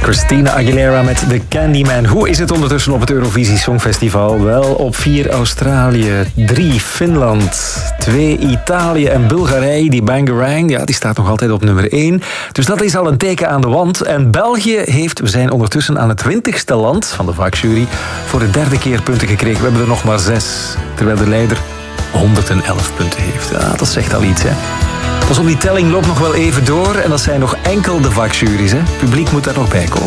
Christina Aguilera met The Candyman. Hoe is het ondertussen op het Eurovisie Songfestival? Wel, op 4 Australië, 3 Finland, 2 Italië en Bulgarije. Die Bangarang, ja, die staat nog altijd op nummer 1. Dus dat is al een teken aan de wand. En België we zijn ondertussen aan het 20ste land van de vakjury voor de 3e keer punten gekregen. We hebben er nog maar 6, terwijl de leider 111 punten heeft. Ja, dat zegt al iets, hè. Pas op, die telling loopt nog wel even door en dat zijn nog enkel de vakjuries, hè. Het publiek moet daar nog bij komen.